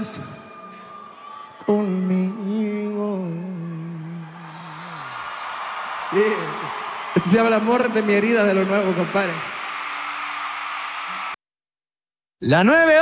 estás conmigo. Yeah. Esto se llama El amor de mi herida de lo nuevo, compadre. La 9.